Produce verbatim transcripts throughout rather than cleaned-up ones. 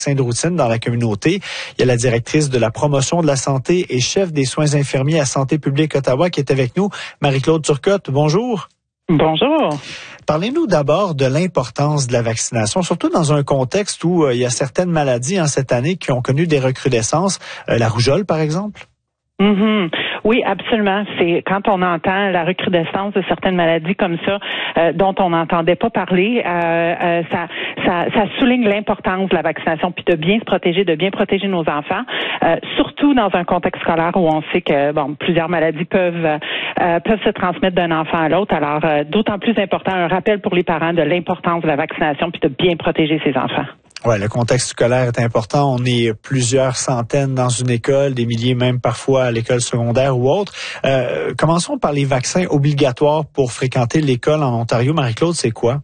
de routine dans la communauté. Il y a la directrice de la promotion de la santé et chef des soins infirmiers à Santé publique Ottawa qui est avec nous, Marie-Claude Turcotte. Bonjour. Bonjour. Parlez-nous d'abord de l'importance de la vaccination, surtout dans un contexte où euh, il y a certaines maladies hein, cette année qui ont connu des recrudescences, euh, la rougeole par exemple. Mm-hmm. Oui, absolument. C'est quand on entend la recrudescence de certaines maladies comme ça, euh, dont on n'entendait pas parler, euh, euh, ça, ça, ça souligne l'importance de la vaccination, puis de bien se protéger, de bien protéger nos enfants, euh, surtout dans un contexte scolaire où on sait que bon, plusieurs maladies peuvent euh, peuvent se transmettre d'un enfant à l'autre. Alors, euh, d'autant plus important, un rappel pour les parents de l'importance de la vaccination, puis de bien protéger ses enfants. Ouais, le contexte scolaire est important. On est plusieurs centaines dans une école, des milliers même parfois à l'école secondaire ou autre. Euh, commençons par les vaccins obligatoires pour fréquenter l'école en Ontario. Marie-Claude, c'est quoi?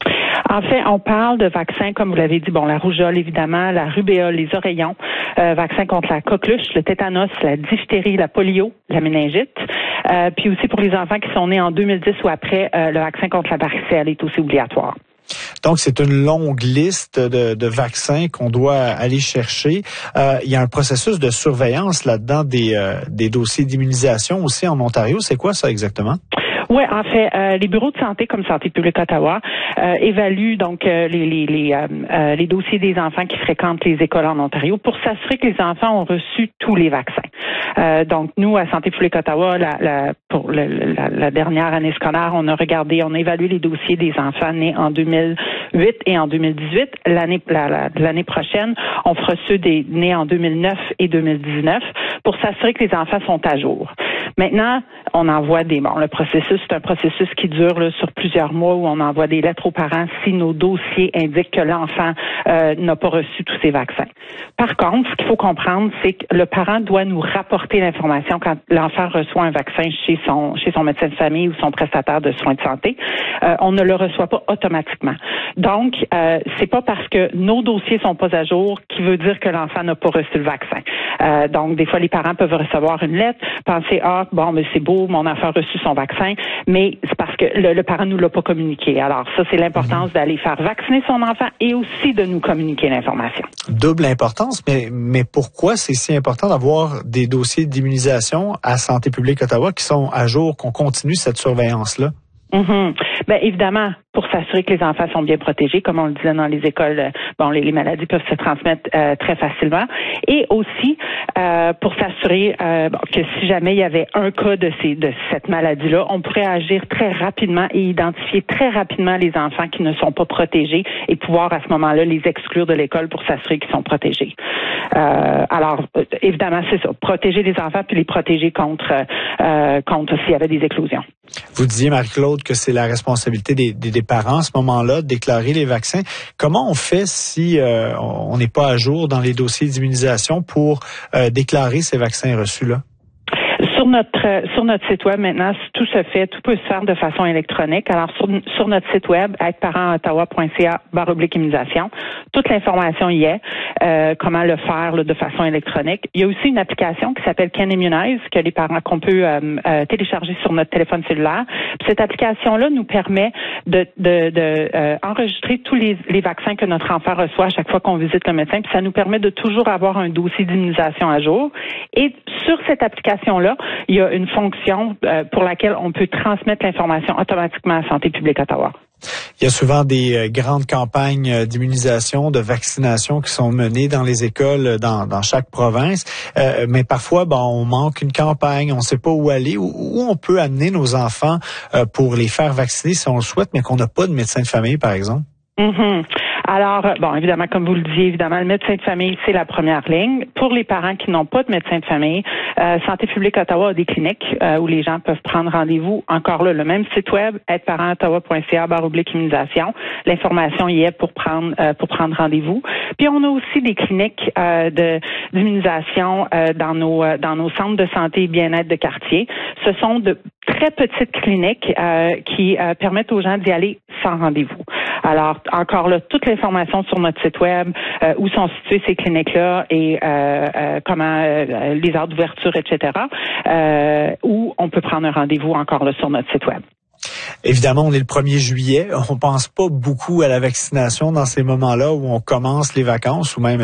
En fait, on parle de vaccins, comme vous l'avez dit, bon, la rougeole, évidemment, la rubéole, les oreillons, euh, vaccins contre la coqueluche, le tétanos, la diphtérie, la polio, la méningite. Euh, puis aussi pour les enfants qui sont nés en deux mille dix ou après, euh, le vaccin contre la varicelle est aussi obligatoire. Donc, c'est une longue liste de, de vaccins qu'on doit aller chercher. Euh, il y a un processus de surveillance là-dedans des, euh, des dossiers d'immunisation aussi en Ontario. C'est quoi ça exactement? Oui, en fait, euh, les bureaux de santé comme Santé publique Ottawa euh, évaluent donc euh, les les les, euh, euh, les dossiers des enfants qui fréquentent les écoles en Ontario pour s'assurer que les enfants ont reçu tous les vaccins. Euh, donc nous à Santé publique Ottawa, la, la, pour le, la, la dernière année scolaire, on a regardé, on a évalué les dossiers des enfants nés en deux mille huit et en deux mille dix-huit. L'année la, la, l'année prochaine, on fera ceux des nés en deux mille neuf et deux mille dix-neuf pour s'assurer que les enfants sont à jour. Maintenant, on envoie des bon, le processus c'est un processus qui dure là, sur plusieurs mois où on envoie des lettres aux parents si nos dossiers indiquent que l'enfant euh, n'a pas reçu tous ses vaccins. Par contre, ce qu'il faut comprendre, c'est que le parent doit nous rapporter l'information quand l'enfant reçoit un vaccin chez son chez son médecin de famille ou son prestataire de soins de santé. Euh, on ne le reçoit pas automatiquement. Donc, euh, c'est pas parce que nos dossiers sont pas à jour qui veut dire que l'enfant n'a pas reçu le vaccin. Euh, donc, des fois, les parents peuvent recevoir une lettre, penser ah bon, mais c'est beau, mon enfant a reçu son vaccin. Mais c'est parce que le, le parent nous l'a pas communiqué. Alors ça, c'est l'importance mmh. d'aller faire vacciner son enfant et aussi de nous communiquer l'information. Double importance, mais mais pourquoi c'est si important d'avoir des dossiers d'immunisation à Santé publique Ottawa qui sont à jour, qu'on continue cette surveillance-là? Mm-hmm. Ben évidemment, pour s'assurer que les enfants sont bien protégés, comme on le disait dans les écoles, bon, les, les maladies peuvent se transmettre euh, très facilement, et aussi euh, pour s'assurer euh, bon, que si jamais il y avait un cas de ces de cette maladie-là, on pourrait agir très rapidement et identifier très rapidement les enfants qui ne sont pas protégés et pouvoir à ce moment-là les exclure de l'école pour s'assurer qu'ils sont protégés. Euh, alors évidemment, c'est ça, protéger les enfants puis les protéger contre euh, contre s'il y avait des éclosions. Vous disiez, Marie-Claude, que c'est la responsabilité des, des, des parents à ce moment-là de déclarer les vaccins. Comment on fait si euh, on n'est pas à jour dans les dossiers d'immunisation pour euh, déclarer ces vaccins reçus-là? Sur notre sur notre site web maintenant, tout se fait, tout peut se faire de façon électronique. Alors sur, sur notre site web, être parent ottawa point c a barre oblique immunisation, toute l'information y est. Euh, comment le faire là, de façon électronique. Il y a aussi une application qui s'appelle Can Immunize que les parents qu'on peut euh, euh, télécharger sur notre téléphone cellulaire. Puis cette application-là nous permet de de, de euh, enregistrer tous les, les vaccins que notre enfant reçoit à chaque fois qu'on visite le médecin. Puis ça nous permet de toujours avoir un dossier d'immunisation à jour. Et sur cette application-là, il y a une fonction euh, pour laquelle on peut transmettre l'information automatiquement à Santé publique Ottawa. Il y a souvent des euh, grandes campagnes d'immunisation, de vaccination qui sont menées dans les écoles dans, dans chaque province. Euh, mais parfois, bon, on manque une campagne, on ne sait pas où aller, où, où on peut amener nos enfants euh, pour les faire vacciner si on le souhaite, mais qu'on n'a pas de médecin de famille, par exemple. Mm-hmm. Alors, bon, évidemment, comme vous le disiez, évidemment, le médecin de famille, c'est la première ligne. Pour les parents qui n'ont pas de médecin de famille, euh, Santé publique Ottawa a des cliniques euh, où les gens peuvent prendre rendez-vous. Encore là, le même site web, être parent ottawa point c a barre oblique immunisation. L'information y est pour prendre euh, pour prendre rendez-vous. Puis on a aussi des cliniques euh, de d'immunisation euh, dans nos euh, dans nos centres de santé et bien-être de quartier. Ce sont de très petites cliniques euh, qui euh, permettent aux gens d'y aller sans rendez-vous. Alors, encore là, toute l'information sur notre site web, euh, où sont situées ces cliniques-là et euh, euh, comment euh, les heures d'ouverture, et cetera, euh, où on peut prendre un rendez-vous encore là sur notre site web. Évidemment, on est le premier juillet. On pense pas beaucoup à la vaccination dans ces moments-là où on commence les vacances ou même